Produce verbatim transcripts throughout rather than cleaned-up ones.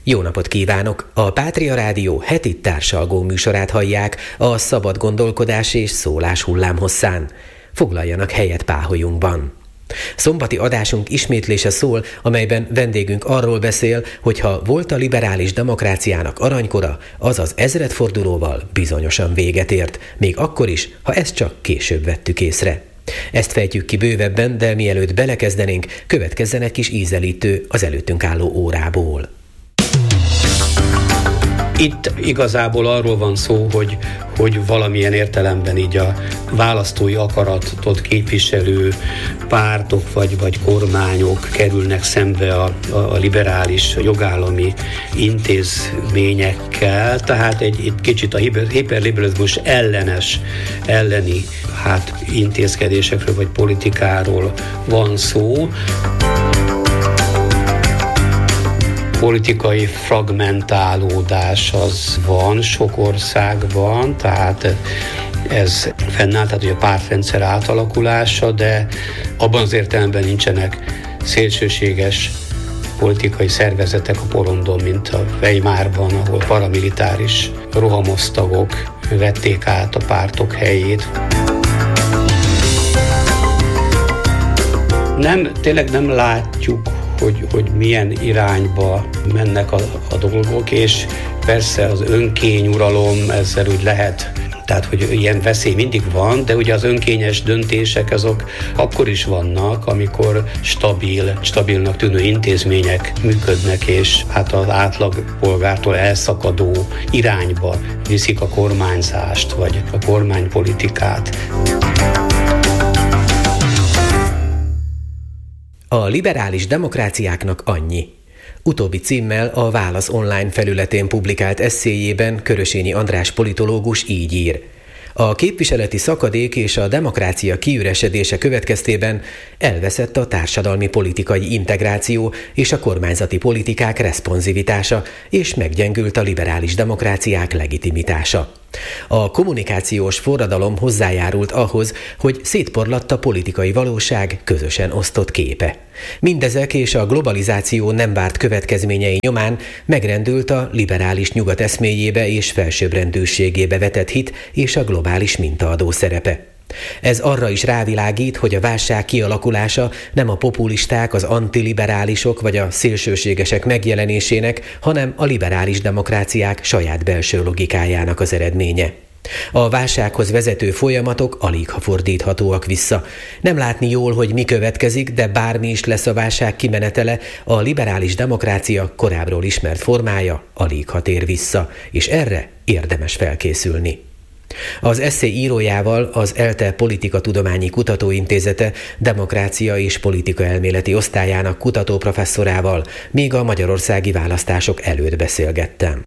Jó napot kívánok! A Pátria Rádió heti társalgó műsorát hallják a szabad gondolkodás és szólás hullámhosszán. Foglaljanak helyet páholyunkban. Szombati adásunk ismétlése szól, amelyben vendégünk arról beszél, hogy ha volt a liberális demokráciának aranykora, az az ezredfordulóval bizonyosan véget ért, még akkor is, ha ezt csak később vettük észre. Ezt fejtjük ki bővebben, de mielőtt belekezdenénk, következzen egy kis ízelítő az előttünk álló órából. Itt igazából arról van szó, hogy, hogy valamilyen értelemben így a választói akaratot képviselő pártok vagy, vagy kormányok kerülnek szembe a, a liberális, a jogállami intézményekkel, tehát egy, egy kicsit a hiperliberalizmus ellenes, elleni hát, intézkedésekről vagy politikáról van szó. Politikai fragmentálódás az van sok országban, tehát ez fennáll, tehát hogy a pártrendszer átalakulása, de abban az értelemben nincsenek szélsőséges politikai szervezetek a porondon, mint a Weimarban, ahol paramilitáris rohamosztagok vették át a pártok helyét. Nem, tényleg nem látjuk, Hogy, hogy milyen irányba mennek a, a dolgok, és persze az önkényuralom ezzel úgy lehet, tehát hogy ilyen veszély mindig van, de ugye az önkényes döntések azok akkor is vannak, amikor stabil, stabilnak tűnő intézmények működnek, és hát az átlagpolgártól elszakadó irányba viszik a kormányzást, vagy a kormánypolitikát. A liberális demokráciáknak annyi. Utóbbi címmel a Válasz online felületén publikált esszéjében Körösényi András politológus így ír. A képviseleti szakadék és a demokrácia kiüresedése következtében elveszett a társadalmi politikai integráció és a kormányzati politikák reszponzivitása, és meggyengült a liberális demokráciák legitimitása. A kommunikációs forradalom hozzájárult ahhoz, hogy szétporlatt a politikai valóság közösen osztott képe. Mindezek és a globalizáció nem várt következményei nyomán megrendült a liberális nyugat eszméjébe és felsőbbrendűségébe vetett hit és a globális mintaadó szerepe. Ez arra is rávilágít, hogy a válság kialakulása nem a populisták, az antiliberálisok vagy a szélsőségesek megjelenésének, hanem a liberális demokráciák saját belső logikájának az eredménye. A válsághoz vezető folyamatok aligha fordíthatóak vissza. Nem látni jól, hogy mi következik, de bármi is lesz a válság kimenetele, a liberális demokrácia korábbról ismert formája aligha tér vissza, és erre érdemes felkészülni. Az esszé írójával az ELTE Politikatudományi Kutatóintézete demokrácia és politikaelméleti osztályának kutatóprofesszorával még a magyarországi választások előtt beszélgettem.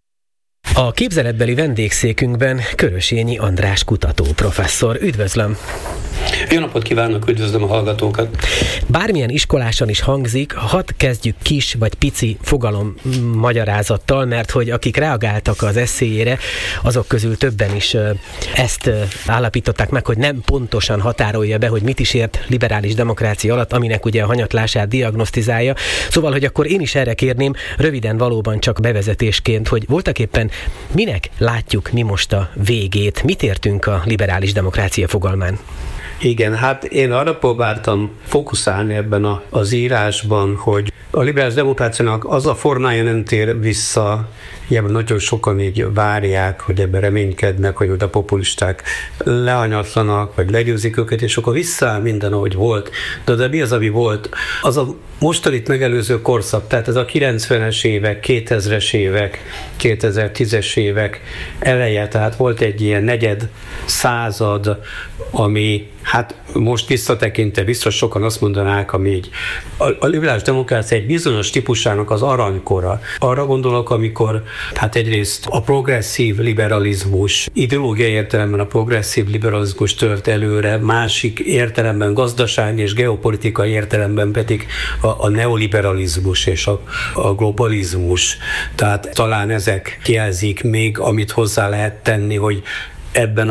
A képzeletbeli vendégszékünkben Körösényi András kutatóprofesszor. Üdvözlöm! Jó napot kívánok, üdvözlöm a hallgatókat! Bármilyen iskolásan is hangzik, hadd kezdjük kis vagy pici fogalom magyarázattal, mert hogy akik reagáltak az esszéjére, azok közül többen is ezt állapították meg, hogy nem pontosan határolja be, hogy mit is ért liberális demokrácia alatt, aminek ugye a hanyatlását diagnosztizálja. Szóval, hogy akkor én is erre kérném, röviden valóban csak bevezetésként, hogy voltaképpen minek látjuk mi most a végét, mit értünk a liberális demokrácia fogalmán? Igen, hát én arra próbáltam fókuszálni ebben a, az írásban, hogy a liberális demokráciának az a formája nem tér vissza, ilyen nagyon sokan így várják, hogy ebben reménykednek, hogy oda populisták lehanyatlanak, vagy legyőzik őket, és akkor visszaáll minden, ahogy volt. De, de mi az, ami volt? Az a mostanit megelőző korszak, tehát ez a kilencvenes évek, kétezres évek, kétezer-tízes évek eleje, tehát volt egy ilyen negyed század, ami hát most visszatekintve biztos sokan azt mondanák, ami így a, a liberális demokrácia egy bizonyos típusának az aranykora. Arra gondolok, amikor hát egyrészt a progresszív liberalizmus, ideológiai értelemben a progresszív liberalizmus tört előre, másik értelemben gazdasági és geopolitikai értelemben pedig a, a neoliberalizmus és a, a globalizmus. Tehát talán ezek jelzik még, amit hozzá lehet tenni, hogy ebben a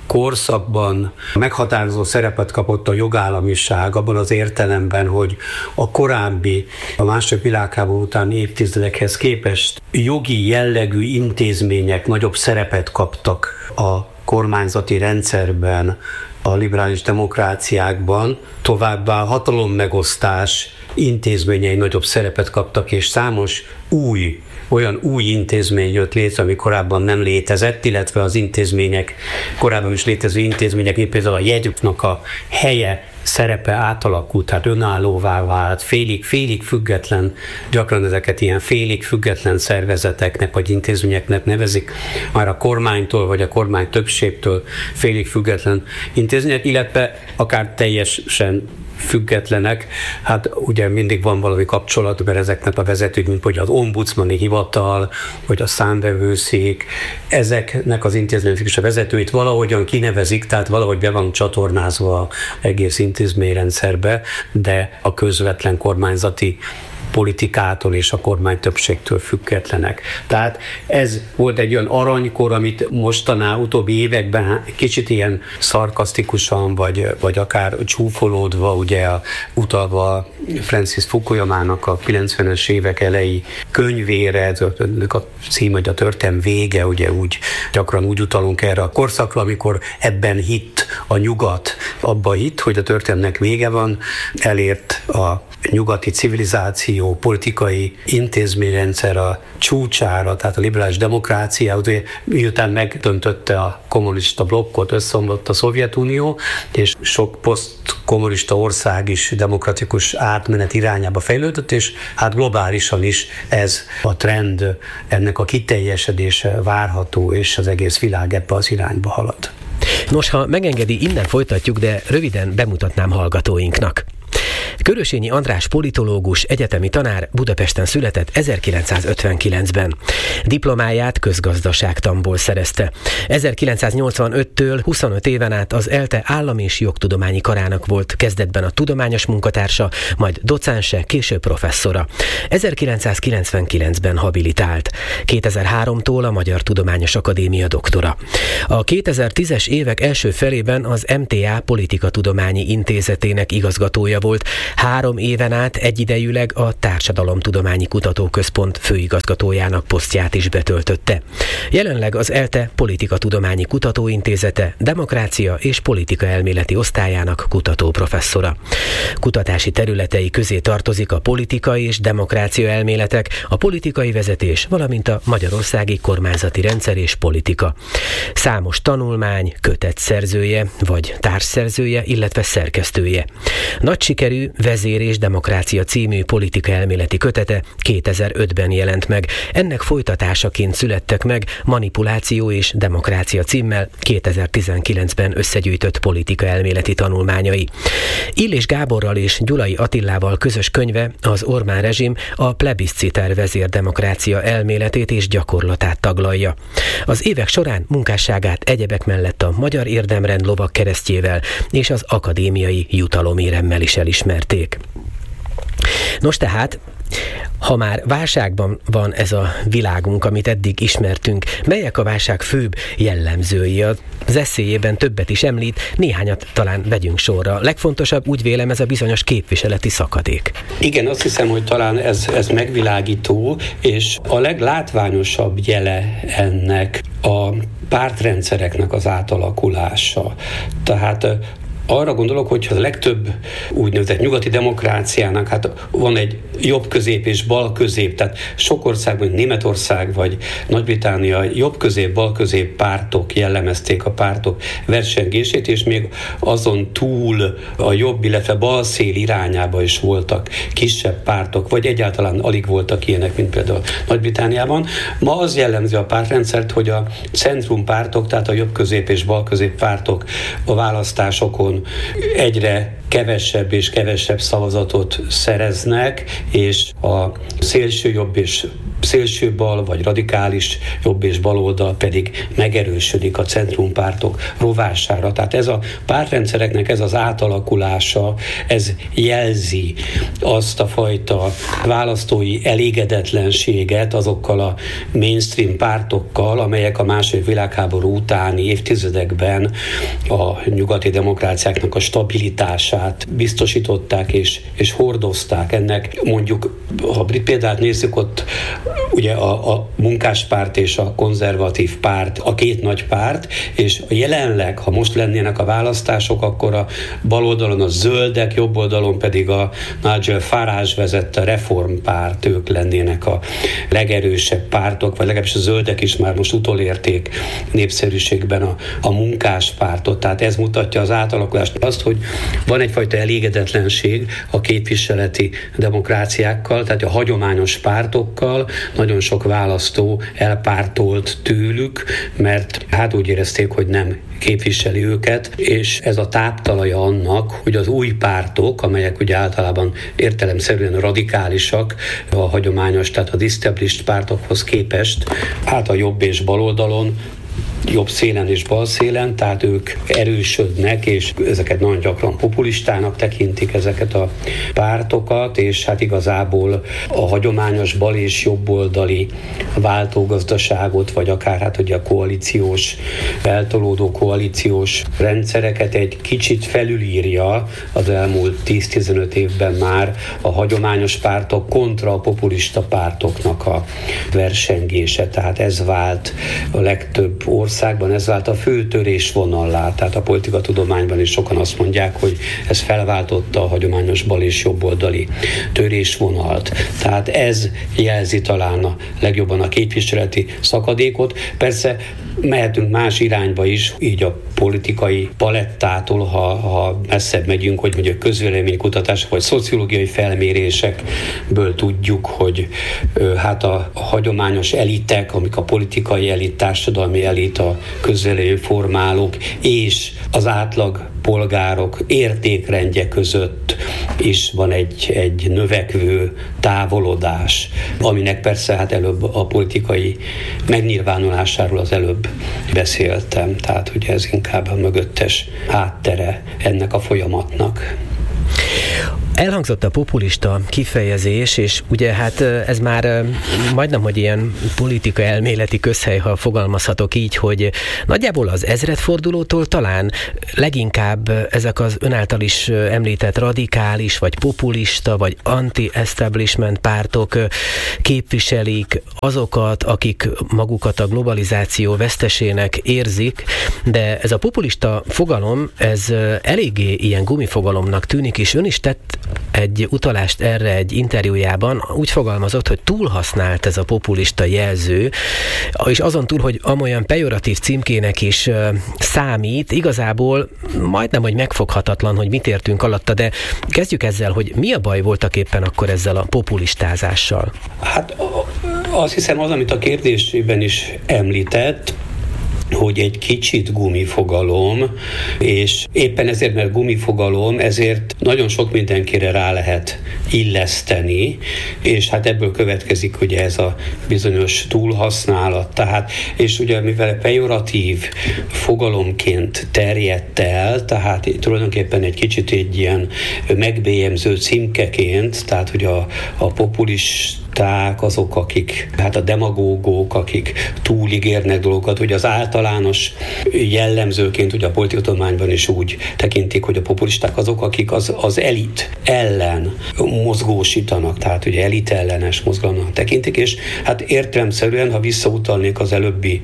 korszakban meghatározó szerepet kapott a jogállamiság abban az értelemben, hogy a korábbi, a második világháború utáni évtizedekhez képest jogi jellegű intézmények nagyobb szerepet kaptak a kormányzati rendszerben, a liberális demokráciákban, továbbá hatalommegosztás intézményei nagyobb szerepet kaptak, és számos új, olyan új intézmény jött létre, ami korábban nem létezett, illetve az intézmények, korábban is létező intézmények, mint például a jegyoknak a helye, szerepe átalakult, tehát önállóvá vált, félig, félig független, gyakran ezeket ilyen félig független szervezeteknek vagy intézményeknek nevezik, már a kormánytól vagy a kormány többségtől félig független intézmények, illetve akár teljesen függetlenek, hát ugye mindig van valami kapcsolat, mert ezeknek a vezetők, mint hogy az ombudsmani hivatal, vagy a számvevőszék, ezeknek az intézmények és a vezetőit valahogyan kinevezik, tehát valahogy be van csatornázva az egész intézményrendszerbe, de a közvetlen kormányzati politikától és a kormány többségtől függetlenek. Tehát ez volt egy olyan aranykor, amit mostaná utóbbi években kicsit ilyen szarkasztikusan, vagy, vagy akár csúfolódva, ugye a, utalva Francis Fukuyamának a kilencvenes évek elejé könyvére, a cím, hogy a történelem vége, ugye úgy gyakran úgy utalunk erre a korszakra, amikor ebben hitt a nyugat, abba hitt, hogy a történelemnek vége van, elért a nyugati civilizáció, politikai intézményrendszer a csúcsára, tehát a liberális demokrácia, miután megdöntötte a kommunista blokkot, összeomlott a Szovjetunió, és sok posztkommunista ország is demokratikus átmenet irányába fejlődött, és hát globálisan is ez a trend, ennek a kiteljesedése várható, és az egész világ ebbe az irányba halad. Nos, ha megengedi, innen folytatjuk, de röviden bemutatnám hallgatóinknak. Körösényi András politológus, egyetemi tanár, Budapesten született ezerkilencszázötvenkilencben. Diplomáját közgazdaságtanból szerezte. ezerkilencszáznyolcvanöttől huszonöt éven át az ELTE Állam- és Jogtudományi Karának volt kezdetben a tudományos munkatársa, majd docense, később professzora. ezerkilencszázkilencvenkilencben habilitált. kétezer-háromtól a Magyar Tudományos Akadémia doktora. A kétezer-tízes évek első felében az em té á Politikatudományi Intézetének igazgatója volt, három éven át egyidejűleg a Társadalomtudományi Kutatóközpont főigazgatójának posztját is betöltötte. Jelenleg az ELTE Politikatudományi Kutatóintézete Demokrácia és Politika Elméleti Osztályának kutatóprofesszora. Kutatási területei közé tartozik a politika és demokrácia elméletek, a politikai vezetés, valamint a magyarországi kormányzati rendszer és politika. Számos tanulmány, kötet szerzője vagy társszerzője, illetve szerkesztője. Nagy sikerű Vezér és Demokrácia című politika elméleti kötete kétezer-ötben jelent meg. Ennek folytatásaként születtek meg Manipuláció és Demokrácia címmel kétezer-tizenkilencben összegyűjtött politika elméleti tanulmányai. Illés Gáborral és Gyulai Attillával közös könyve, az Orbán rezsim, a plebisciter vezérdemokrácia elméletét és gyakorlatát taglalja. Az évek során munkásságát egyebek mellett a Magyar Érdemrend lovagkeresztjével és az akadémiai jutaloméremmel is elismerték. Nos tehát, ha már válságban van ez a világunk, amit eddig ismertünk, melyek a válság főbb jellemzői? Az esszéjében többet is említ, néhányat talán vegyünk sorra. Legfontosabb, úgy vélem, ez a bizonyos képviseleti szakadék. Igen, azt hiszem, hogy talán ez, ez megvilágító, és a leglátványosabb jele ennek a pártrendszereknek az átalakulása. Tehát arra gondolok, hogy a legtöbb úgynevezett nyugati demokráciának hát van egy jobb-közép és bal-közép, tehát sok országban, Németország vagy Nagy-Britannia jobb-közép, bal-közép pártok jellemezték a pártok versengését, és még azon túl a jobb, illetve balszél irányába is voltak kisebb pártok, vagy egyáltalán alig voltak ilyenek, mint például Nagy-Britanniában. Ma az jellemzi a pártrendszert, hogy a centrumpártok, tehát a jobb-közép és bal-közép pártok a választásokon egyre kevesebb és kevesebb szavazatot szereznek, és a szélső jobb és szélső bal, vagy radikális jobb és baloldal pedig megerősödik a centrumpártok rovására. Tehát ez a pártrendszereknek ez az átalakulása, ez jelzi azt a fajta választói elégedetlenséget azokkal a mainstream pártokkal, amelyek a második világháború utáni évtizedekben a nyugati demokráciáknak a stabilitását biztosították és, és hordozták. Ennek mondjuk, ha brit példát nézzük, ott ugye a, a munkáspárt és a konzervatív párt, a két nagy párt, és jelenleg, ha most lennének a választások, akkor a bal oldalon a zöldek, jobb oldalon pedig a Nigel Farage vezette reformpárt, ők lennének a legerősebb pártok, vagy legalábbis a zöldek is már most utolérték népszerűségben a, a munkáspártot. Tehát ez mutatja az átalakulást, azt, hogy van egyfajta elégedetlenség a képviseleti demokráciákkal, tehát a hagyományos pártokkal, nagyon sok választó elpártolt tőlük, mert hát úgy érezték, hogy nem képviseli őket, és ez a táptalaja annak, hogy az új pártok, amelyek ugye általában értelemszerűen radikálisak a hagyományos, tehát az established pártokhoz képest, hát a jobb és baloldalon, jobb szélen és bal szélen, tehát ők erősödnek, és ezeket nagyon gyakran populistának tekintik ezeket a pártokat, és hát igazából a hagyományos bal és jobboldali váltógazdaságot, vagy akár hát ugye a koalíciós, eltolódó koalíciós rendszereket egy kicsit felülírja az elmúlt tíz-tizenöt évben már a hagyományos pártok kontra a populista pártoknak a versengése, tehát ez vált a legtöbb országban, ez vált a fő törésvonallá, tehát a politikatudományban is sokan azt mondják, hogy ez felváltotta a hagyományos bal és jobboldali törésvonalt. Tehát ez jelzi talán a legjobban a képviseleti szakadékot. Persze mehetünk más irányba is, így a politikai palettától, ha, ha messzebb megyünk, hogy mondjuk közvéleménykutatások vagy szociológiai felmérésekből tudjuk, hogy hát a, a hagyományos elitek, amik a politikai elit, társadalmi elit, a közvéleményformálók és az átlag polgárok értékrendje között is van egy, egy növekvő távolodás, aminek persze hát előbb a politikai megnyilvánulásáról az előbb beszéltem, tehát ugye ez inkább a mögöttes háttere ennek a folyamatnak. Elhangzott a populista kifejezés, és ugye hát ez már majdnem, hogy ilyen politika elméleti közhely, ha fogalmazhatok így, hogy nagyjából az ezredfordulótól talán leginkább ezek az ön által is említett radikális, vagy populista, vagy anti-establishment pártok képviselik azokat, akik magukat a globalizáció vesztesének érzik, de ez a populista fogalom, ez eléggé ilyen gumifogalomnak tűnik, és ön is tett egy utalást erre egy interjújában, úgy fogalmazott, hogy túlhasznált ez a populista jelző, és azon túl, hogy amolyan pejoratív címkének is számít, igazából majdnem, hogy megfoghatatlan, hogy mit értünk alatta, de kezdjük ezzel, hogy mi a baj voltak éppen akkor ezzel a populistázással? Hát azt hiszem az, amit a kérdésében is említett, hogy egy kicsit gumifogalom, és éppen ezért, mert gumifogalom, ezért nagyon sok mindenkire rá lehet illeszteni, és hát ebből következik ugye ez a bizonyos túlhasználat. Tehát, és ugye mivel pejoratív fogalomként terjedt el, tehát tulajdonképpen egy kicsit egy ilyen megbélyegző címkeként, tehát hogy a, a populista azok, akik, hát a demagógok, akik túligérnek dolgokat, hogy az általános jellemzőként ugye a politikatudományban is úgy tekintik, hogy a populisták azok, akik az, az elit ellen mozgósítanak, tehát ugye elit ellenes mozgalomnak tekintik, és hát értelemszerűen, ha visszautalnék az előbbi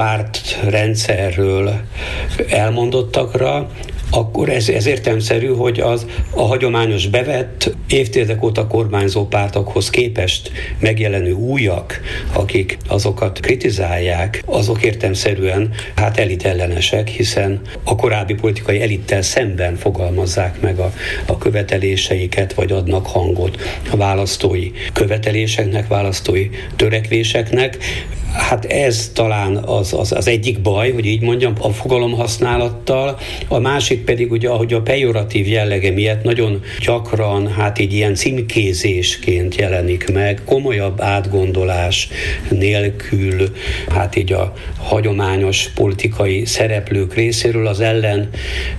pártrendszerről elmondottakra, akkor ez, ez értelemszerű, hogy az a hagyományos bevett évtizedek óta kormányzó pártokhoz képest megjelenő újak, akik azokat kritizálják, azok értelemszerűen hát elitellenesek, hiszen a korábbi politikai elittel szemben fogalmazzák meg a, a követeléseiket, vagy adnak hangot a választói követeléseknek, választói törekvéseknek. Hát ez talán az, az, az egyik baj, hogy így mondjam, a fogalomhasználattal, a másik pedig ugye, ahogy a pejoratív jellege miatt nagyon gyakran hát így ilyen címkézésként jelenik meg, komolyabb átgondolás nélkül, hát így a hagyományos politikai szereplők részéről az ellen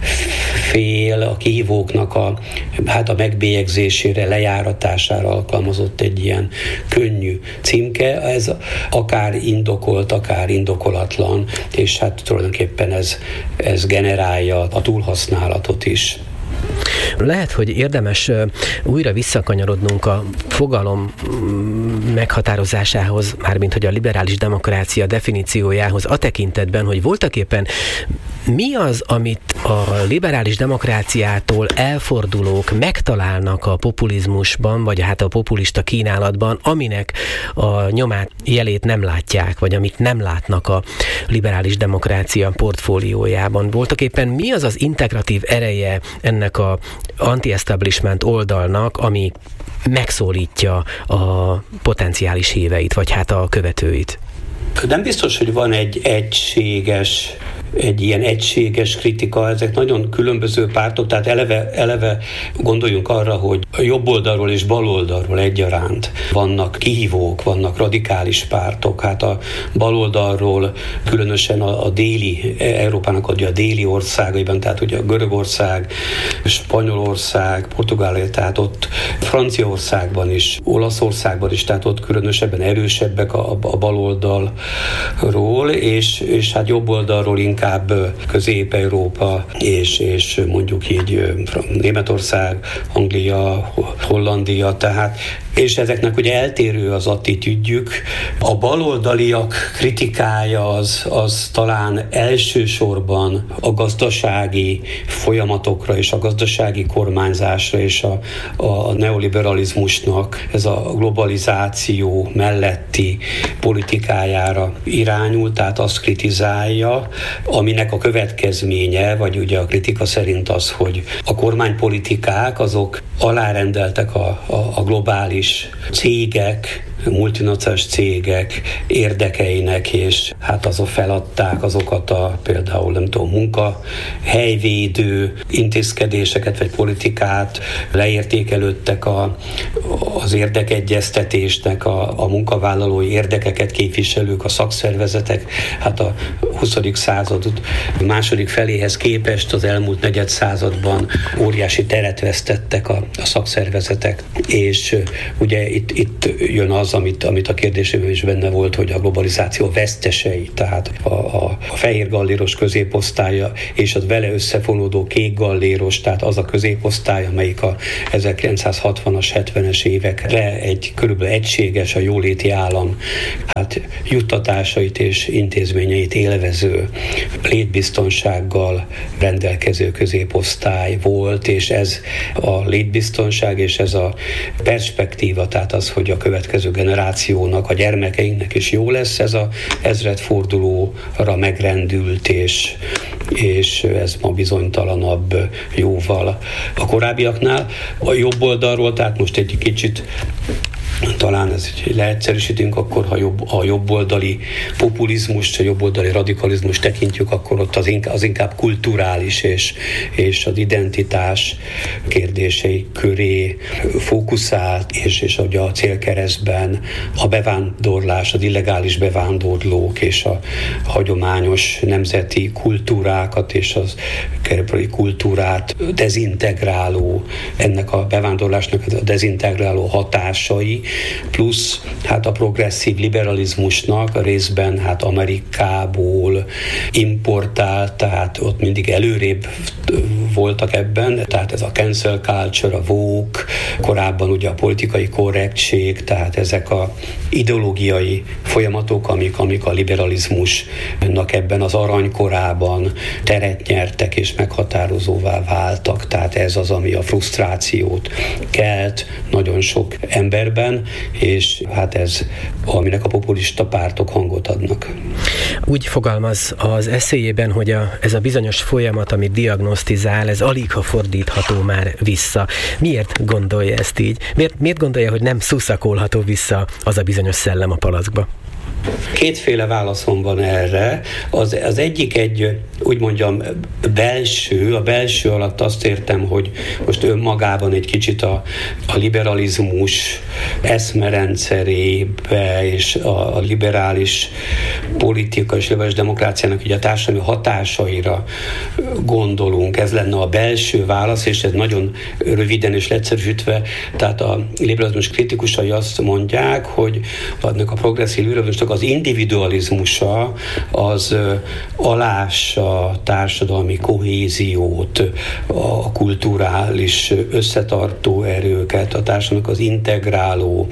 fél a kihívóknak a, hát a megbélyegzésére, lejáratására alkalmazott egy ilyen könnyű címke. Ez akár indokolt, akár indokolatlan, és hát tulajdonképpen ez, ez generálja a túlhasználatot is. Lehet, hogy érdemes újra visszakanyarodnunk a fogalom meghatározásához, mármint hogy a liberális demokrácia definíciójához a tekintetben, hogy voltaképpen mi az, amit a liberális demokráciától elfordulók megtalálnak a populizmusban, vagy hát a populista kínálatban, aminek a nyomát, jelét nem látják, vagy amit nem látnak a liberális demokrácia portfóliójában. Voltaképpen mi az az integratív ereje ennek a anti-establishment oldalnak, ami megszólítja a potenciális híveit, vagy hát a követőit? Nem biztos, hogy van egy egységes egy ilyen egységes kritika, ezek nagyon különböző pártok, tehát eleve, eleve gondoljunk arra, hogy jobb oldalról és bal oldalról egyaránt vannak kihívók, vannak radikális pártok, hát a bal oldalról különösen a, a déli, Európának a, a déli országaiban, tehát ugye a Görögország, Spanyolország, Portugália, tehát ott Franciaországban is, Olaszországban is, tehát ott különösebben erősebbek a, a bal oldalról, és, és hát jobb oldalról inkább Közép-Európa és, és mondjuk így Németország, Anglia, Hollandia, tehát és ezeknek ugye eltérő az attitűdjük. A baloldaliak kritikája az, az talán elsősorban a gazdasági folyamatokra és a gazdasági kormányzásra és a, a neoliberalizmusnak ez a globalizáció melletti politikájára irányul, tehát azt kritizálja, aminek a következménye, vagy ugye a kritika szerint az, hogy a kormánypolitikák azok alárendeltek a, a, a globális cégek, multinacionális cégek érdekeinek, és hát azok feladták azokat a például nem tudom, munkahelyvédő intézkedéseket vagy politikát, leértékelődtek a, az érdekegyeztetésnek, a, a munkavállalói érdekeket képviselők, a szakszervezetek, hát a huszadik század második feléhez képest az elmúlt negyed században óriási teret vesztettek a, a szakszervezetek, és ugye itt, itt jön az, amit, amit a kérdésében is benne volt, hogy a globalizáció vesztesei, tehát a, a, a fehér galléros középosztálya és az vele összefonódó kék galléros, tehát az a középosztály, amelyik a ezerkilencszázhatvanas, hetvenes évekre egy körülbelül egységes, a jóléti állam hát juttatásait és intézményeit élvező, létbiztonsággal rendelkező középosztály volt, és ez a létbiztonság és ez a perspektíva, tehát az, hogy a következő generációnak, a gyermekeinknek is jó lesz, ez a ezredfordulóra megrendült, és, és ez ma bizonytalanabb jóval a korábbiaknál. A jobb oldalról, tehát most egy kicsit talán ez leegyszerűsítünk, akkor ha jobb, a jobboldali populizmust, a jobboldali radikalizmus tekintjük, akkor ott az inkább, az inkább kulturális és, és az identitás kérdései köré fókuszált, és, és ugye a célkeresztben a bevándorlás, az illegális bevándorlók és a hagyományos nemzeti kultúrákat és az kerepai kultúrát dezintegráló, ennek a bevándorlásnak a dezintegráló hatásai, plusz hát a progresszív liberalizmusnak a részben hát Amerikából importált, tehát ott mindig előrébb voltak ebben, tehát ez a cancel culture, a woke, korábban ugye a politikai korrektség, tehát ezek a ideológiai folyamatok, amik, amik a liberalizmusnak ebben az aranykorában teret nyertek és meghatározóvá váltak, tehát ez az, ami a frusztrációt kelt nagyon sok emberben, és hát ez, aminek a populista pártok hangot adnak. Úgy fogalmaz az esszéjében, hogy a, ez a bizonyos folyamat, amit diagnosztizál, ez aligha fordítható már vissza. Miért gondolja ezt így? Miért, miért gondolja, hogy nem szuszakolható vissza az a bizonyos szellem a palackba? Kétféle válaszom van erre. Az, az egyik egy, úgy mondjam, belső, a belső alatt azt értem, hogy most önmagában egy kicsit a, a liberalizmus eszmerendszerébe és a, a liberális politika és liberális demokráciának ugye a társadalmi hatásaira gondolunk. Ez lenne a belső válasz, és ez nagyon röviden és leegyszerűsítve, tehát a liberalizmus kritikusai azt mondják, hogy annak a progresszív liberalizmusnak az individualizmusa az alássa a társadalmi kohéziót, a kulturális összetartó erőket, a társadalomnak az integráló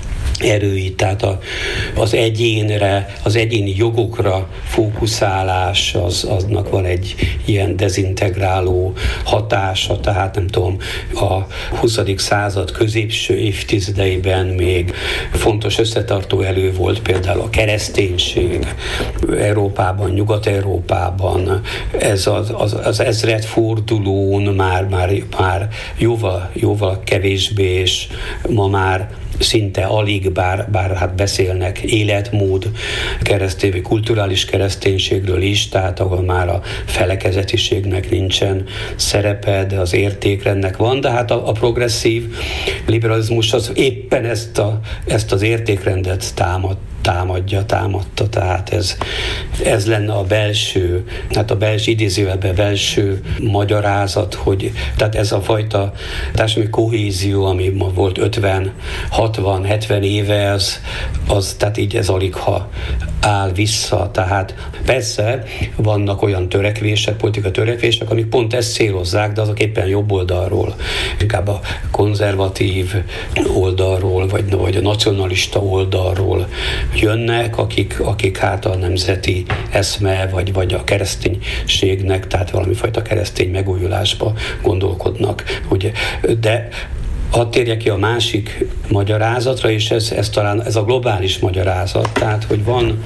erőit, tehát a, az egyénre, az egyéni jogokra fókuszálás, az, aznak van egy ilyen dezintegráló hatása, tehát nem tudom, a huszadik század középső évtizedeiben még fontos összetartó erő volt például a kereszténység Európában, Nyugat-Európában, ez az, az, az ezredfordulón már, már, már jóval, jóval kevésbé, és ma már szinte alig, bár, bár hát beszélnek életmód keresztény, kulturális kereszténységről is, tehát ahol már a felekezetiségnek nincsen szerepe, de az értékrendnek van, de hát a, a progresszív liberalizmus az éppen ezt, a, ezt az értékrendet támad, támadja, támadta, tehát ez, ez lenne a belső, hát a belső idézőjelben belső magyarázat, hogy tehát ez a fajta társadalmi kohézió, ami ma volt ötven, hatvan, hetven éve, az, az tehát így ez aligha áll vissza, tehát persze vannak olyan törekvések, politika törekvések, amik pont ezt célozzák, de azok éppen jobb oldalról, inkább a konzervatív oldalról, vagy, vagy a nacionalista oldalról jönnek, akik, akik hát a nemzeti eszme, vagy, vagy a kereszténységnek, tehát valamifajta keresztény megújulásba gondolkodnak. Ugye? De hadd térjek ki a másik magyarázatra, és ez, ez talán ez a globális magyarázat, tehát hogy van,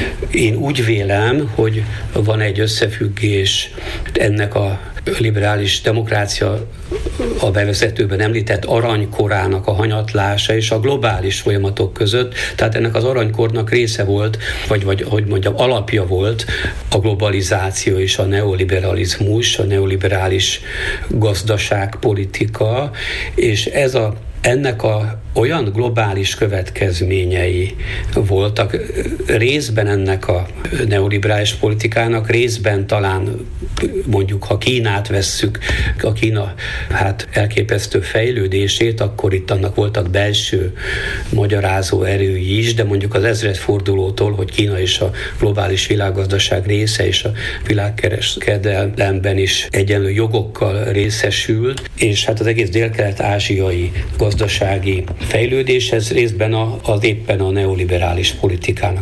én úgy vélem, hogy van egy összefüggés ennek a liberális demokrácia a bevezetőben említett aranykorának a hanyatlása és a globális folyamatok között, tehát ennek az aranykornak része volt, vagy, vagy hogy mondjam, alapja volt a globalizáció és a neoliberalizmus, a neoliberális gazdaságpolitika, és ez a ennek a olyan globális következményei voltak részben ennek a neoliberális politikának, részben talán mondjuk, ha Kínát vesszük, a Kína hát elképesztő fejlődését, akkor itt annak voltak belső magyarázó erői is, de mondjuk az ezredfordulótól, hogy Kína is a globális világgazdaság része, és a világkereskedelemben is egyenlő jogokkal részesült, és hát az egész délkelet-ázsiai gazdasági fejlődéshez részben az éppen a neoliberális politikának